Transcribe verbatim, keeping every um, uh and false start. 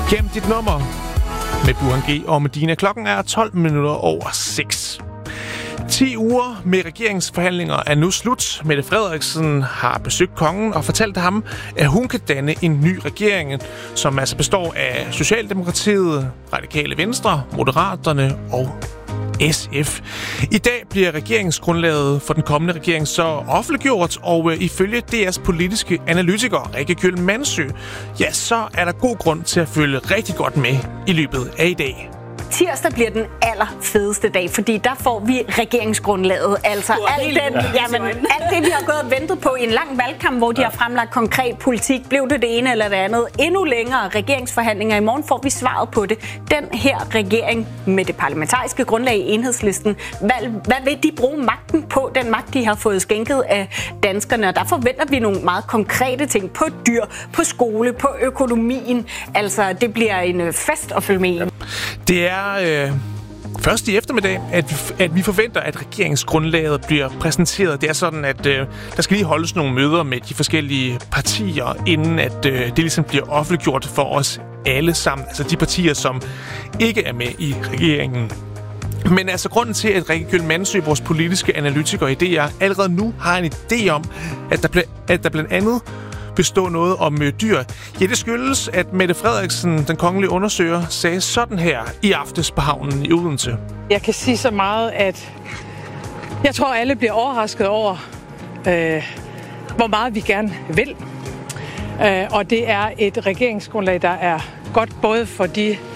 Gem dit nummer med Burhan G og Medina. Klokken er tolv minutter over seks. ti uger med regeringsforhandlinger er nu slut. Mette Frederiksen har besøgt kongen og fortalt ham, at hun kan danne en ny regering, som altså består af Socialdemokratiet, Radikale Venstre, Moderaterne og S F. I dag bliver regeringsgrundlaget for den kommende regering så offentliggjort, og øh, ifølge D R's politiske analytiker Rikke Kjøll Mansø, ja, så er der god grund til at følge rigtig godt med i løbet af i dag. Tirsdag bliver den allerfedeste dag, fordi der får vi regeringsgrundlaget. Altså alt, den, jamen, alt det, vi har gået og ventet på i en lang valgkamp, hvor de har fremlagt konkret politik. Blev det det ene eller det andet? Endnu længere regeringsforhandlinger. I morgen får vi svaret på det. Den her regering med det parlamentariske grundlag i Enhedslisten, hvad, hvad vil de bruge magten på? Den magt, de har fået skænket af danskerne. Og der forventer vi nogle meget konkrete ting på dyr, på skole, på økonomien. Altså, det bliver en fest at følge med i. Det er øh, først i eftermiddag, at vi, at vi forventer, at regeringsgrundlaget bliver præsenteret. Det er sådan, at øh, der skal lige holdes nogle møder med de forskellige partier, inden at øh, det ligesom bliver offentliggjort for os alle sammen. Altså de partier, som ikke er med i regeringen. Men altså grunden til, at Rikke Kjøll Mansø, vores politiske analytiker i D R, allerede nu har en idé om, at der, ble, at der blandt andet vil stå noget om øh, dyr. Ja, det skyldes, at Mette Frederiksen, den kongelige undersøger, sagde sådan her i aftes på havnen i Odense. Jeg kan sige så meget, at jeg tror, alle bliver overrasket over, øh, hvor meget vi gerne vil. Øh, og det er et regeringsgrundlag, der er godt både for de